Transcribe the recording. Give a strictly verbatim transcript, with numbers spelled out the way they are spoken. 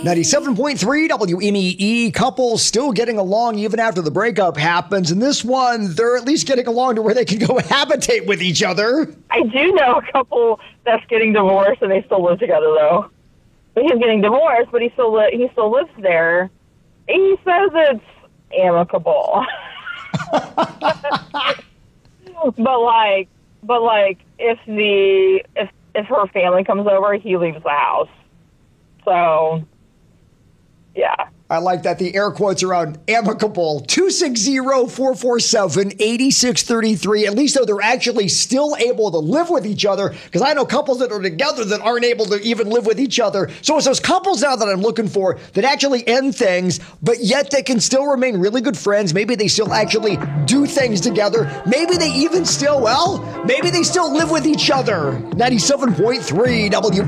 ninety-seven point three W M E E, couples still getting along even after the breakup happens. And this one, they're at least getting along to where they can go habitate with each other. I do know a couple that's getting divorced and they still live together, though. He's getting divorced, but he still li- he still lives there. He says it's amicable. but like, but like, if the if if her family comes over, he leaves the house. So, yeah. I like that. The air quotes around amicable. two six zero, four four seven, eight six three three. At least though they're actually still able to live with each other, because I know couples that are together that aren't able to even live with each other. So it's those couples now that I'm looking for that actually end things, but yet they can still remain really good friends. Maybe they still actually do things together. Maybe they even still, well, maybe they still live with each other. ninety-seven point three W